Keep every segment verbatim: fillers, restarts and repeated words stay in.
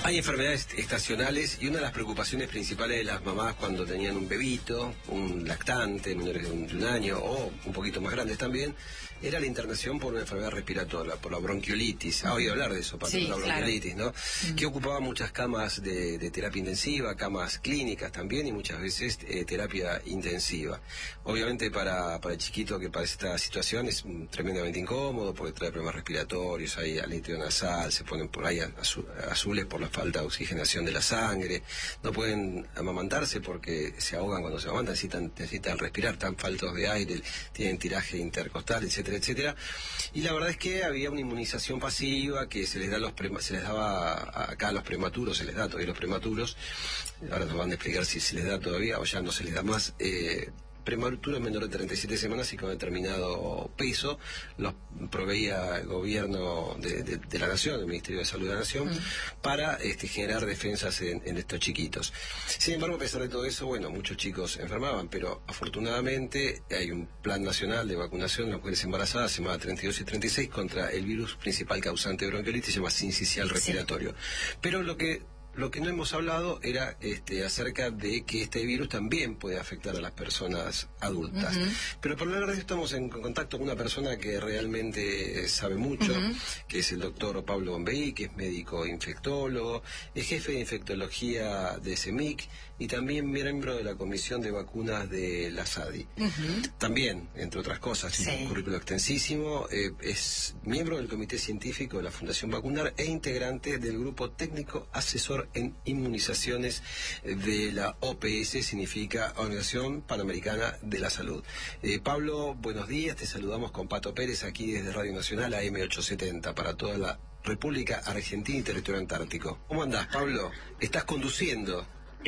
Hay enfermedades estacionales y una de las preocupaciones principales de las mamás cuando tenían un bebito, un lactante, menores de un, de un año o un poquito más grandes también, era la internación por una enfermedad respiratoria, por la bronquiolitis. Ah, oí hablar de eso, Pato, sí, la bronquiolitis, claro. ¿no? Mm. Que ocupaba muchas camas de, de terapia intensiva, camas clínicas también y muchas veces eh, terapia intensiva. Obviamente para, para el chiquito que padece esta situación es tremendamente incómodo porque trae problemas respiratorios, hay alíteo nasal, se ponen por ahí azu, azules por la falta de oxigenación de la sangre, no pueden amamantarse porque se ahogan cuando se amamantan, necesitan, necesitan respirar, están faltos de aire, tienen tiraje intercostal, etcétera, etcétera. Y la verdad es que había una inmunización pasiva que se les da los prema, se les daba acá a los prematuros, se les da todavía a los prematuros, ahora nos van a explicar si se les da todavía o ya no se les da más. eh, Prematuros menor de treinta y siete semanas y con determinado peso, los proveía el gobierno de, de, de la Nación, el Ministerio de Salud de la Nación, mm. para este, generar defensas en, en estos chiquitos. Sin embargo, a pesar de todo eso, bueno, muchos chicos enfermaban, pero afortunadamente hay un plan nacional de vacunación de las mujeres embarazadas, semana treinta y dos y treinta y seis, contra el virus principal causante de bronquiolitis, se llama sincicial respiratorio. Sí. Pero lo que Lo que no hemos hablado era este, acerca de que este virus también puede afectar a las personas adultas. Uh-huh. Pero por la verdad estamos en contacto con una persona que realmente sabe mucho, uh-huh. que es el doctor Pablo Bombey, que es médico infectólogo, es jefe de infectología de CEMIC y también miembro de la Comisión de Vacunas de la SADI. Uh-huh. También, entre otras cosas, sí. un currículo extensísimo, eh, es miembro del Comité Científico de la Fundación Vacunar e integrante del Grupo Técnico Asesor en Inmunizaciones de la O P S, significa Organización Panamericana de la Salud. Eh, Pablo, buenos días, te saludamos con Pato Pérez aquí desde Radio Nacional A M ochocientos setenta para toda la República Argentina y Territorio Antártico. ¿Cómo andás, Pablo? ¿Estás conduciendo?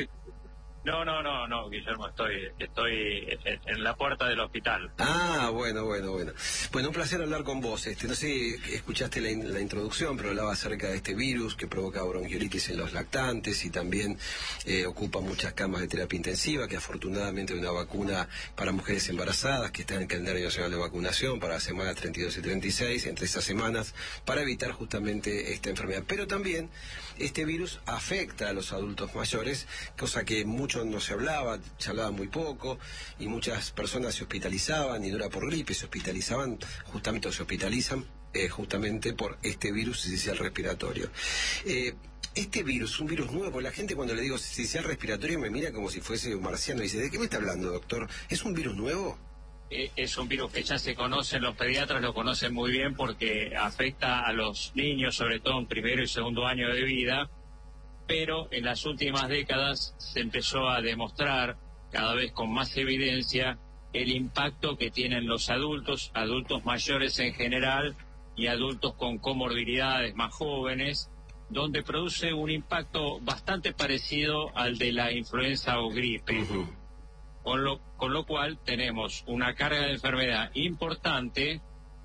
No, no, no, no, Guillermo, estoy estoy en la puerta del hospital. Ah, bueno, bueno, bueno. Bueno, un placer hablar con vos. Este, no sé, escuchaste la, in, la introducción, pero hablaba acerca de este virus que provoca bronquiolitis en los lactantes y también eh, ocupa muchas camas de terapia intensiva, que afortunadamente hay una vacuna para mujeres embarazadas que está en el calendario nacional de vacunación para la semana treinta y dos y treinta y seis, entre esas semanas, para evitar justamente esta enfermedad. Pero también este virus afecta a los adultos mayores, cosa que mucho no se hablaba, se hablaba muy poco, y muchas personas se hospitalizaban, y no era por gripe, se hospitalizaban, justamente se hospitalizan eh, justamente por este virus sincicial respiratorio. Eh, este virus, un virus nuevo, porque la gente cuando le digo sincicial respiratorio me mira como si fuese un marciano y dice, ¿de qué me está hablando, doctor? ¿Es un virus nuevo? Es un virus que ya se conoce, los pediatras lo conocen muy bien porque afecta a los niños, sobre todo en primero y segundo año de vida, pero en las últimas décadas se empezó a demostrar cada vez con más evidencia el impacto que tienen los adultos, adultos mayores en general y adultos con comorbilidades más jóvenes, donde produce un impacto bastante parecido al de la influenza o gripe. Uh-huh. Con lo, con lo cual tenemos una carga de enfermedad importante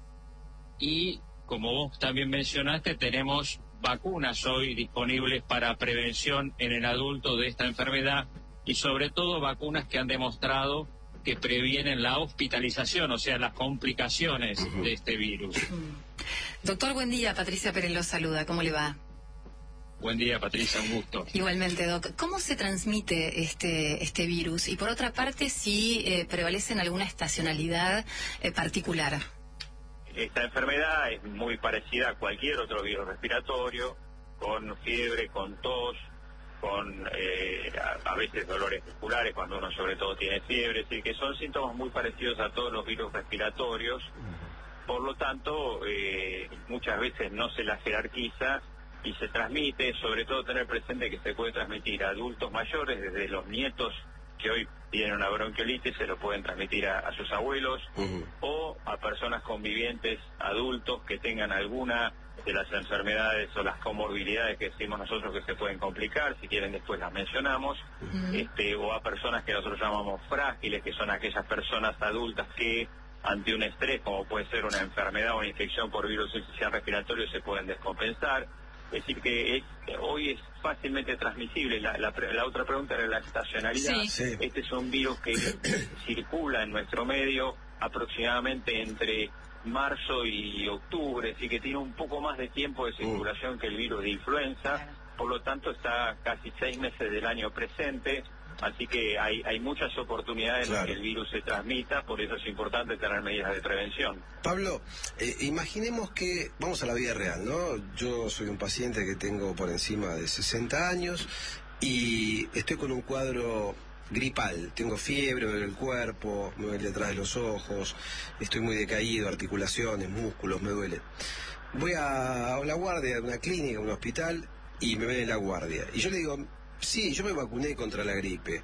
y, como vos también mencionaste, tenemos vacunas hoy disponibles para prevención en el adulto de esta enfermedad y sobre todo vacunas que han demostrado que previenen la hospitalización, o sea, las complicaciones uh-huh. de este virus. Doctor, buen día. Patricia Pérez lo saluda. ¿Cómo le va? Buen día, Patricia, un gusto. Igualmente, Doc. ¿Cómo se transmite este este virus? Y por otra parte, si eh, prevalece en alguna estacionalidad eh, particular. Esta enfermedad es muy parecida a cualquier otro virus respiratorio, con fiebre, con tos, con eh, a, a veces dolores musculares cuando uno sobre todo tiene fiebre, es decir, que son síntomas muy parecidos a todos los virus respiratorios. Por lo tanto, eh, muchas veces no se la jerarquiza y se transmite, sobre todo tener presente que se puede transmitir a adultos mayores, desde los nietos que hoy tienen una bronquiolitis, se lo pueden transmitir a, a sus abuelos, uh-huh. o a personas convivientes, adultos que tengan alguna de las enfermedades o las comorbilidades que decimos nosotros que se pueden complicar, si quieren después las mencionamos, uh-huh. este, o a personas que nosotros llamamos frágiles, que son aquellas personas adultas que ante un estrés, como puede ser una enfermedad o una infección por virus sincicial respiratorio, se pueden descompensar. Es decir, que es, hoy es fácilmente transmisible. La, la, la otra pregunta era la estacionalidad. Sí. Este es un virus que circula en nuestro medio aproximadamente entre marzo y octubre, así que tiene un poco más de tiempo de circulación uh. que el virus de influenza, por lo tanto está casi seis meses del año presente, así que hay, hay muchas oportunidades claro. en que el virus se transmita, por eso es importante tener medidas de prevención. Pablo, eh, imaginemos que, vamos a la vida real, ¿no? Yo soy un paciente que tengo por encima de sesenta años y estoy con un cuadro gripal, tengo fiebre, me duele el cuerpo, me duele detrás de los ojos, estoy muy decaído, articulaciones, músculos, me duele. Voy a la guardia de una clínica, un hospital, y me ven en la guardia. Y yo le digo, sí, yo me vacuné contra la gripe.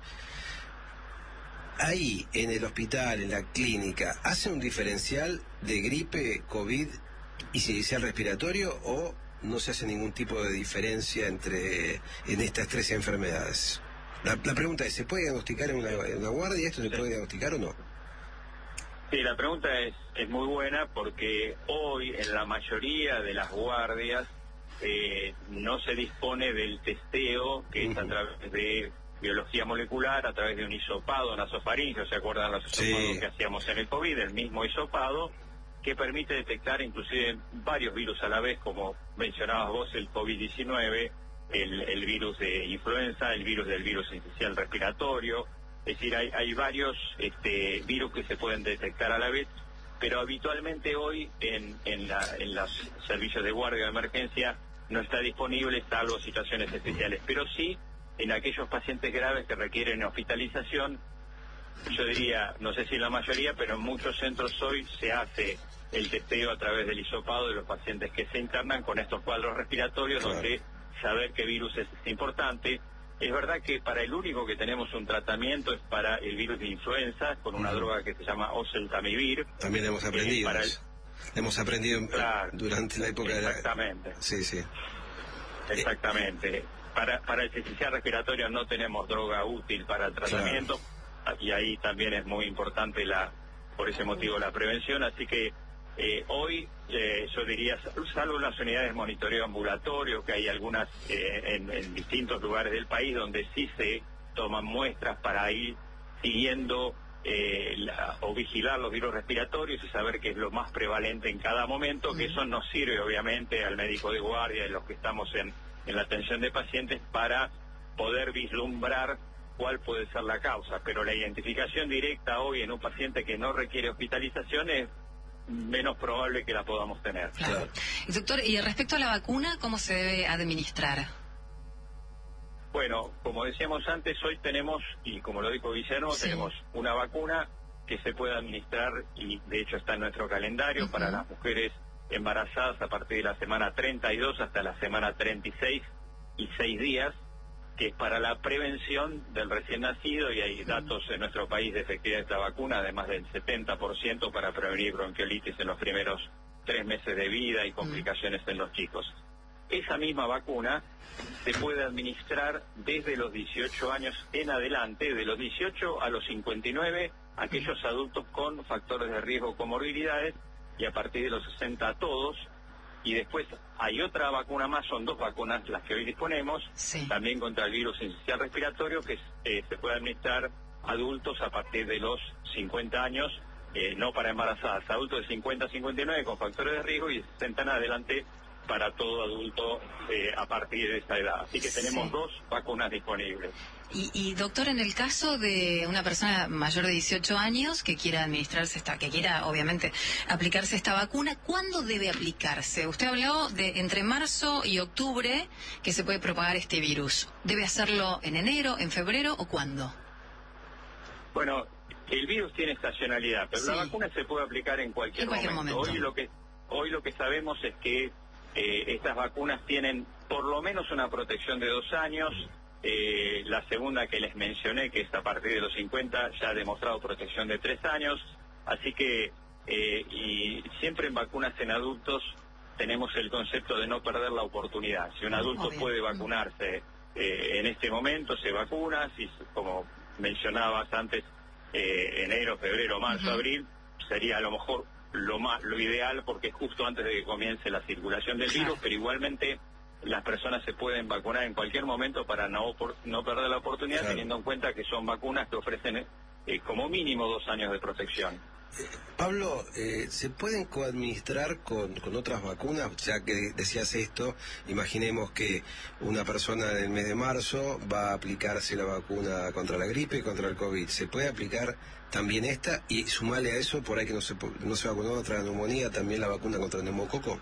Ahí, en el hospital, en la clínica, ¿hacen un diferencial de gripe, COVID y sincicial respiratorio o no se hace ningún tipo de diferencia entre en estas tres enfermedades? La, la pregunta es, ¿se puede diagnosticar en una, en una guardia? ¿Esto se puede diagnosticar o no? Sí, la pregunta es, es muy buena porque hoy en la mayoría de las guardias eh, no se dispone del testeo que uh-huh. es a través de biología molecular, a través de un hisopado nasofaríngeo. ¿Se acuerdan los hisopados sí. que hacíamos en el COVID? El mismo hisopado que permite detectar inclusive varios virus a la vez, como mencionabas vos, el COVID diecinueve, el, el virus de influenza, el virus del virus sincicial respiratorio. Es decir, hay, hay varios este, virus que se pueden detectar a la vez, pero habitualmente hoy en, en, la, en los servicios de guardia de emergencia no está disponible, salvo situaciones especiales. Pero sí, en aquellos pacientes graves que requieren hospitalización, yo diría, no sé si en la mayoría, pero en muchos centros hoy se hace el testeo a través del hisopado de los pacientes que se internan con estos cuadros respiratorios, claro. donde saber qué virus es, es importante. Es verdad que para el único que tenemos un tratamiento es para el virus de influenza, con una uh-huh. droga que se llama oseltamivir. También hemos aprendido. Eh, el... Hemos aprendido claro, durante la época exactamente. de la... Sí, sí. Exactamente. Eh... Para, para el sincicial respiratorio no tenemos droga útil para el tratamiento, claro. y ahí también es muy importante, la por ese motivo, la prevención. Así que eh, hoy, eh, yo diría, salvo las unidades de monitoreo ambulatorio, que hay algunas eh, en, en distintos lugares del país donde sí se toman muestras para ir siguiendo eh, la, o vigilar los virus respiratorios y saber qué es lo más prevalente en cada momento, mm. que eso nos sirve obviamente al médico de guardia y los que estamos en, en la atención de pacientes para poder vislumbrar cuál puede ser la causa, pero la identificación directa hoy en un paciente que no requiere hospitalización es menos probable que la podamos tener. Claro. Doctor, y respecto a la vacuna, ¿cómo se debe administrar? Bueno, como decíamos antes, hoy tenemos, y como lo dijo Guillermo, sí. tenemos una vacuna que se puede administrar, y de hecho está en nuestro calendario, uh-huh. para las mujeres embarazadas a partir de la semana treinta y dos hasta la semana treinta y seis y seis días, que es para la prevención del recién nacido, y hay datos en nuestro país de efectividad de esta vacuna, además del setenta por ciento para prevenir bronquiolitis en los primeros tres meses de vida y complicaciones en los chicos. Esa misma vacuna se puede administrar desde los dieciocho años en adelante, de los dieciocho a los cincuenta y nueve, aquellos adultos con factores de riesgo o comorbilidades, y a partir de los sesenta a todos. Y después hay otra vacuna más, son dos vacunas las que hoy disponemos, sí. también contra el virus sincicial respiratorio, que eh, se puede administrar adultos a partir de los cincuenta años, eh, no para embarazadas, adultos de cincuenta a cincuenta y nueve con factores de riesgo, y de sesenta en adelante para todo adulto eh, a partir de esta edad. Así que tenemos sí. dos vacunas disponibles. Y, y doctor, en el caso de una persona mayor de dieciocho años que quiera administrarse esta, que quiera obviamente aplicarse esta vacuna, ¿cuándo debe aplicarse? Usted habló de entre marzo y octubre que se puede propagar este virus. ¿Debe hacerlo en enero, en febrero o cuándo? Bueno, el virus tiene estacionalidad, pero sí. la vacuna se puede aplicar en cualquier, en cualquier momento. momento. Hoy lo que hoy lo que sabemos es que eh, estas vacunas tienen por lo menos una protección de dos años. Eh, la segunda que les mencioné, que es a partir de los cincuenta, ya ha demostrado protección de tres años. Así que, eh, y siempre en vacunas en adultos tenemos el concepto de no perder la oportunidad. Si un adulto Obvio. puede vacunarse eh, en este momento, se vacuna. Si, como mencionabas antes, eh, enero, febrero, marzo, uh-huh. abril, sería a lo mejor lo más, lo ideal, porque es justo antes de que comience la circulación del virus, pero igualmente las personas se pueden vacunar en cualquier momento para no, por, no perder la oportunidad, claro. teniendo en cuenta que son vacunas que ofrecen eh, como mínimo dos años de protección. Pablo, eh, ¿se pueden coadministrar con, con otras vacunas? Ya que decías esto, imaginemos que una persona en el mes de marzo va a aplicarse la vacuna contra la gripe y contra el COVID. ¿Se puede aplicar también esta? Y sumarle a eso, por ahí que no se, no se vacunó contra la neumonía, también la vacuna contra el neumococo.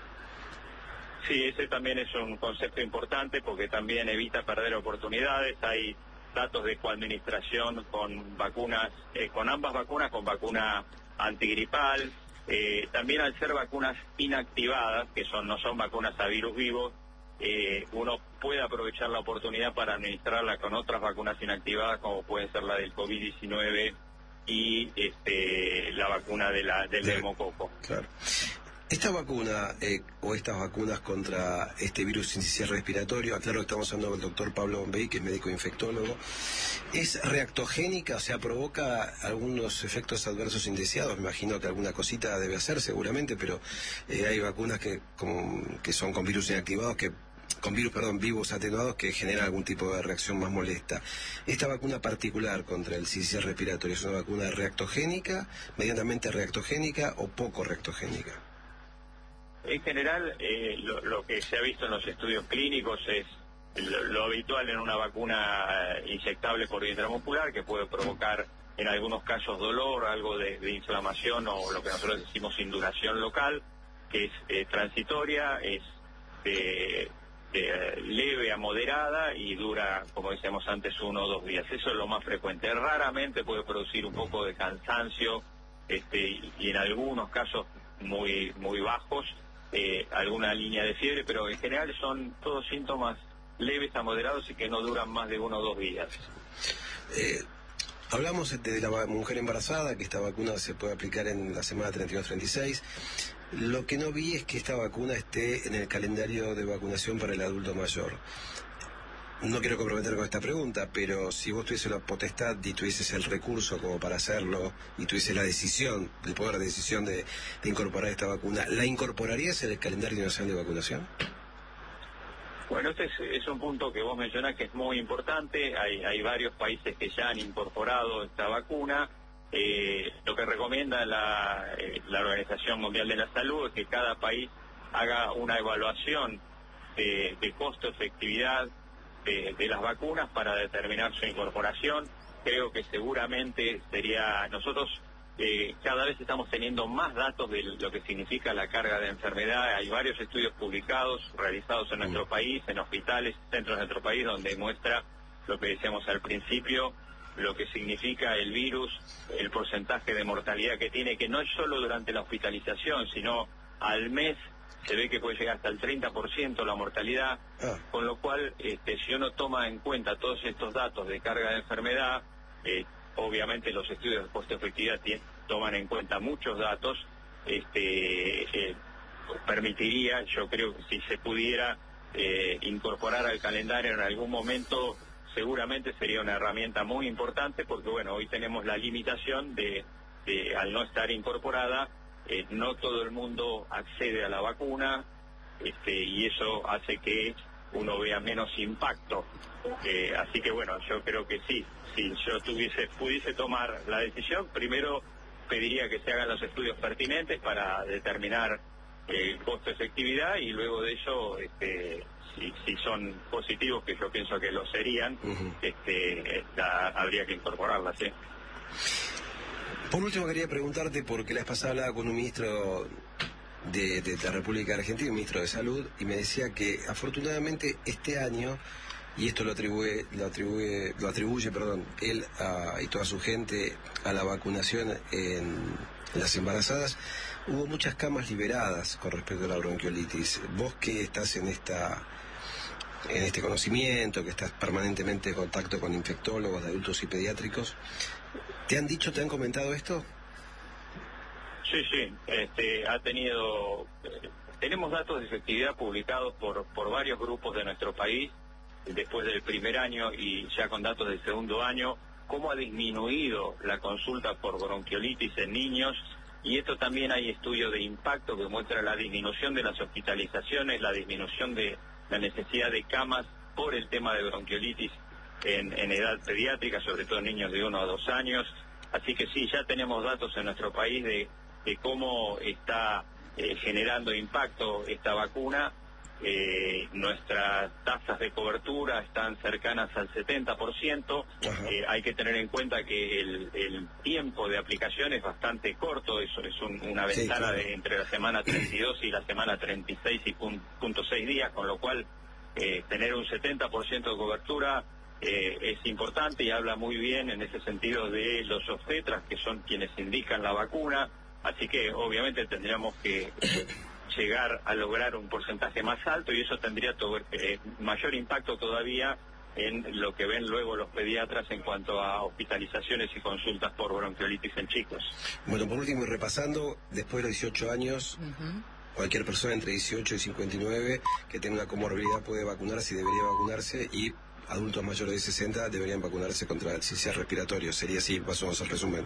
Sí, ese también es un concepto importante porque también evita perder oportunidades. Hay datos de coadministración con vacunas, eh, con ambas vacunas, con vacuna antigripal, eh, también al ser vacunas inactivadas, que son no son vacunas a virus vivos, eh, uno puede aprovechar la oportunidad para administrarla con otras vacunas inactivadas, como puede ser la del COVID diecinueve y este, la vacuna de la, del neumococo. Claro. Esta vacuna, eh, o estas vacunas contra este virus sincicial respiratorio, aclaro que estamos hablando del doctor Pablo Bombey, que es médico infectólogo, ¿es reactogénica? O sea, ¿provoca algunos efectos adversos indeseados? Me imagino que alguna cosita debe hacer seguramente, pero eh, hay vacunas que, como, que son con virus inactivados, que con virus, perdón, vivos atenuados, que generan algún tipo de reacción más molesta. ¿Esta vacuna particular contra el sincicial respiratorio es una vacuna reactogénica, medianamente reactogénica o poco reactogénica? En general, eh, lo, lo que se ha visto en los estudios clínicos es lo, lo habitual en una vacuna eh, inyectable por vía intramuscular, que puede provocar en algunos casos dolor, algo de, de inflamación o lo que nosotros decimos induración local, que es eh, transitoria, es de, de leve a moderada y dura, como decíamos antes, uno o dos días. Eso es lo más frecuente. Raramente puede producir un poco de cansancio este, y en algunos casos muy, muy bajos, Eh, alguna línea de fiebre, pero en general son todos síntomas leves a moderados y que no duran más de uno o dos días. Eh, hablamos de la mujer embarazada, que esta vacuna se puede aplicar en la semana treinta y dos treinta y seis. Lo que no vi es que esta vacuna esté en el calendario de vacunación para el adulto mayor. No quiero comprometer con esta pregunta, pero si vos tuvieses la potestad y tuvieses el recurso como para hacerlo y tuvieses la decisión, el poder de decisión de, de incorporar esta vacuna, ¿la incorporarías en el calendario nacional de vacunación? Bueno, este es, es un punto que vos mencionás que es muy importante. Hay, hay varios países que ya han incorporado esta vacuna. Eh, lo que recomienda la, eh, la Organización Mundial de la Salud es que cada país haga una evaluación de, de costo-efectividad De, de las vacunas para determinar su incorporación. Creo que seguramente sería, nosotros eh, cada vez estamos teniendo más datos de lo que significa la carga de enfermedad. Hay varios estudios publicados, realizados en nuestro país, en hospitales, centros de nuestro país, donde muestra lo que decíamos al principio, lo que significa el virus, el porcentaje de mortalidad que tiene, que no es solo durante la hospitalización, sino al mes se ve que puede llegar hasta el treinta por ciento la mortalidad, ah. con lo cual, este, si uno toma en cuenta todos estos datos de carga de enfermedad, eh, obviamente los estudios de costo-efectividad toman en cuenta muchos datos, este, eh, permitiría, yo creo que si se pudiera eh, incorporar al calendario en algún momento, seguramente sería una herramienta muy importante, porque bueno, hoy tenemos la limitación de, de al no estar incorporada, Eh, no todo el mundo accede a la vacuna, este, y eso hace que uno vea menos impacto. Eh, así que bueno, yo creo que sí, si yo tuviese, pudiese tomar la decisión, primero pediría que se hagan los estudios pertinentes para determinar el costo-efectividad y luego de ello, este, si, si son positivos, que yo pienso que lo serían, uh-huh. este, esta, habría que incorporarla, ¿sí? Por último quería preguntarte, porque la vez pasada hablaba con un ministro de, de la República Argentina, un ministro de Salud, y me decía que afortunadamente este año, y esto lo atribuye, lo atribuye, lo atribuye, perdón, él a, y toda su gente a la vacunación en, en las embarazadas, hubo muchas camas liberadas con respecto a la bronquiolitis. Vos que estás en esta en este conocimiento, que estás permanentemente en contacto con infectólogos de adultos y pediátricos, ¿te han dicho, te han comentado esto? Sí, sí, este, ha tenido, eh, tenemos datos de efectividad publicados por, por varios grupos de nuestro país, después del primer año y ya con datos del segundo año, cómo ha disminuido la consulta por bronquiolitis en niños, y esto también hay estudios de impacto que muestran la disminución de las hospitalizaciones, la disminución de la necesidad de camas por el tema de bronquiolitis en, en edad pediátrica, sobre todo en niños de uno a dos años. Así que sí, ya tenemos datos en nuestro país de, de cómo está eh, generando impacto esta vacuna. Eh, nuestras tasas de cobertura están cercanas al setenta por ciento. Eh, hay que tener en cuenta que el, el tiempo de aplicación es bastante corto, eso es un, una ventana sí, claro. de entre la semana treinta y dos y la semana treinta y seis punto seis días, con lo cual eh, tener un setenta por ciento de cobertura eh, es importante y habla muy bien en ese sentido de los obstetras, que son quienes indican la vacuna. Así que obviamente tendríamos que llegar a lograr un porcentaje más alto y eso tendría todo, eh, mayor impacto todavía en lo que ven luego los pediatras en cuanto a hospitalizaciones y consultas por bronquiolitis en chicos. Bueno, por último, repasando, después de los dieciocho años, uh-huh. cualquier persona entre dieciocho y cincuenta y nueve que tenga una comorbilidad puede vacunarse y debería vacunarse, y adultos mayores de sesenta deberían vacunarse contra el sincicial respiratorio. Sería así, pasamos al resumen.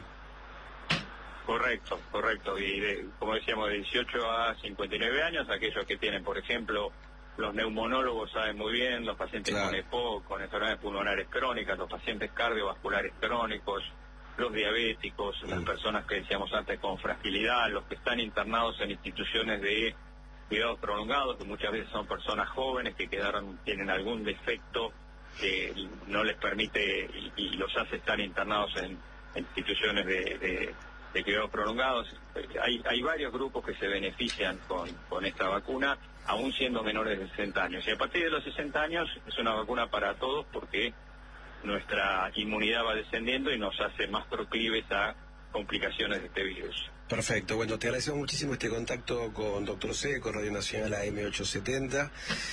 Correcto, correcto. Y de, como decíamos, de dieciocho a cincuenta y nueve años, aquellos que tienen, por ejemplo, los neumonólogos saben muy bien, los pacientes claro. con EPOC, con enfermedades pulmonares crónicas, los pacientes cardiovasculares crónicos, los diabéticos, mm. las personas que decíamos antes con fragilidad, los que están internados en instituciones de cuidados prolongados, que muchas veces son personas jóvenes que quedaron, tienen algún defecto que no les permite y, y los hace estar internados en, en instituciones de, de de cuidados prolongados. Hay, hay varios grupos que se benefician con, con esta vacuna, aún siendo menores de sesenta años. Y a partir de los sesenta años es una vacuna para todos porque nuestra inmunidad va descendiendo y nos hace más proclives a complicaciones de este virus. Perfecto. Bueno, te agradecemos muchísimo este contacto con Doctor C, con Radio Nacional A M ochocientos setenta,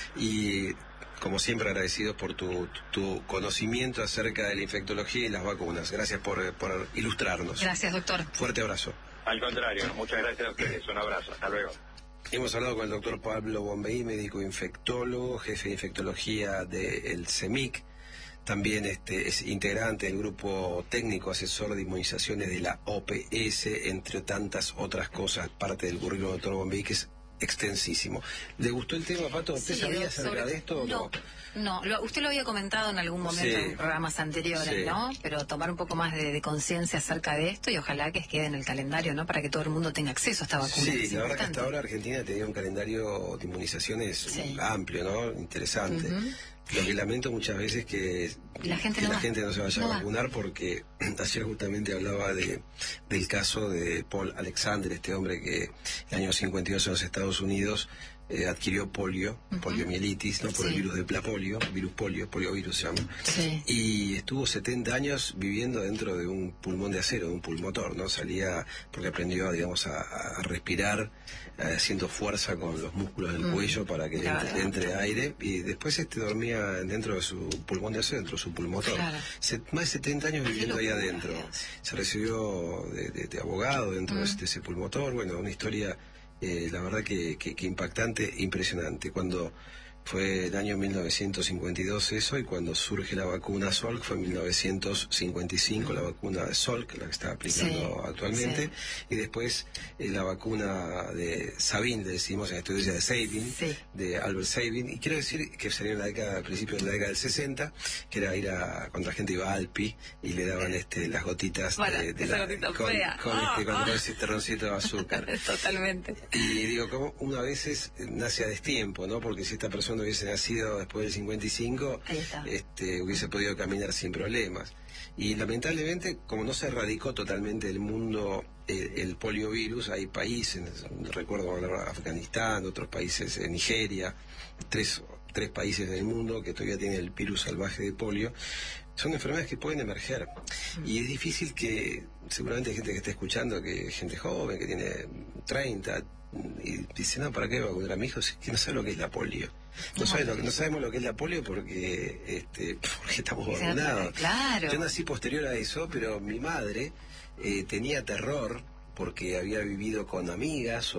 y como siempre agradecidos por tu, tu conocimiento acerca de la infectología y las vacunas. Gracias por, por ilustrarnos. Gracias, doctor. Fuerte abrazo. Al contrario, muchas gracias a ustedes. Un abrazo. Hasta luego. Hemos hablado con el doctor Pablo Bombey, médico infectólogo, jefe de infectología del CEMIC. También este, es integrante del grupo técnico asesor de inmunizaciones de la O P S, entre tantas otras cosas, parte del currículum del doctor Bombey, que es extensísimo. ¿Le gustó el tema, Pato? ¿Usted sí, sabía acerca sobre... de esto o no? No, no lo, usted lo había comentado en algún momento sí, en programas anteriores, sí. ¿no? Pero tomar un poco más de, de conciencia acerca de esto y ojalá que quede en el calendario, ¿no? Para que todo el mundo tenga acceso a esta vacuna. Sí, la verdad que hasta ahora Argentina tenía un calendario de inmunizaciones sí. amplio, ¿no? Interesante. Uh-huh. Lo que lamento muchas veces que la gente, que no, la gente no se vaya no a vacunar, porque ayer justamente hablaba de del caso de Paul Alexander, este hombre que en el año cincuenta y dos en los Estados Unidos eh, adquirió polio, uh-huh. poliomielitis, no por sí. el virus de plapolio, virus polio, poliovirus se llama, sí. y estuvo setenta años viviendo dentro de un pulmón de acero, de un pulmotor, ¿no? Salía porque aprendió, digamos, a, a respirar eh, haciendo fuerza con los músculos del uh-huh. cuello para que claro. entre, entre aire, y después este dormía dentro de su pulmón de acero, dentro de su pulmotor. Claro. Se, más de setenta años viviendo ahí adentro. Se recibió de, de, de abogado dentro uh-huh. de ese pulmotor. Bueno, una historia Eh, la verdad que, que, que impactante, impresionante. Cuando fue el año mil novecientos cincuenta y dos eso, y cuando surge la vacuna Salk fue en mil novecientos cincuenta y cinco, la vacuna de Salk, la que está aplicando sí, actualmente, sí. y después eh, la vacuna de Sabin, le decimos en estudios de Sabin, sí. de Albert Sabin, y quiero decir que salió en la década, al principio de la década del sesenta, que era ir a, cuando la gente iba a Alpi y le daban este las gotitas bueno, de, de esa la, gotita con, fea. con, oh, este, con oh. ese terroncito de azúcar. Totalmente. Y digo, como una vez nace a destiempo, ¿no? Porque si esta persona hubiese nacido después del cincuenta y cinco, este, hubiese podido caminar sin problemas. Y lamentablemente, como no se erradicó totalmente del mundo el, el poliovirus, hay países, recuerdo Afganistán, otros países, en Nigeria, tres, tres países del mundo que todavía tienen el virus salvaje de polio. Son enfermedades que pueden emerger. Y es difícil que, seguramente hay gente que está escuchando, que gente joven, que tiene treinta, y dice, no, ¿para qué vacunar a mi hijo? Que no sabe lo que es la polio. No, sabe lo, no sabemos lo que es la polio porque este porque estamos vacunados. Claro. Yo nací posterior a eso, pero mi madre eh, tenía terror porque había vivido con amigas o,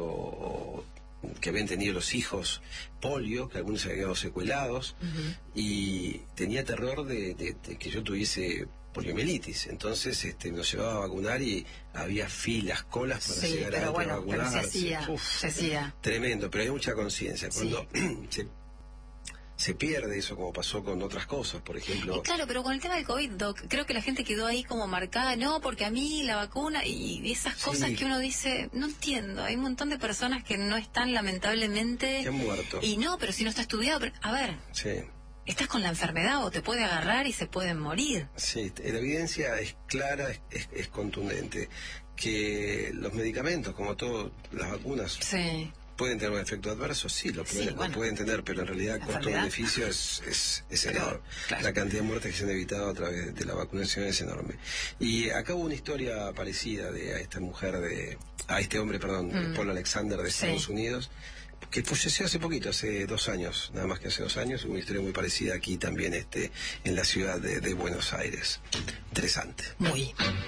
o que habían tenido los hijos polio, que algunos habían quedado secuelados, uh-huh. y tenía terror de, de, de que yo tuviese poliomielitis. Entonces este, nos llevaba a vacunar y había filas, colas para sí, llegar pero a bueno, vacunarse. Pero se hacía, Uf, se hacía. Tremendo, pero hay mucha conciencia. Cuando sí. se, se pierde eso, como pasó con otras cosas, por ejemplo. Y claro, pero con el tema del COVID, Doc, creo que la gente quedó ahí como marcada, no, porque a mí la vacuna y esas cosas Sí. que uno dice, no entiendo, hay un montón de personas que no están lamentablemente... Que han muerto. Y no, pero si no está estudiado, pero, a ver, Sí. estás con la enfermedad o te puede agarrar y se pueden morir. Sí, la evidencia es clara, es, es, es contundente, que los medicamentos, como todas las vacunas, Sí. pueden tener un efecto adverso, sí, lo, Sí, pueden, lo bueno. pueden tener, pero en realidad el costo-beneficio es, es, es enorme. Claro. La cantidad de muertes que se han evitado a través de la vacunación es enorme. Y acá hubo una historia parecida de a esta mujer, de a este hombre, perdón, Mm. Paul Alexander de Estados Sí. Unidos, que falleció hace poquito, hace dos años, nada más que hace dos años, una historia muy parecida aquí también este en la ciudad de, de Buenos Aires. Interesante. Muy.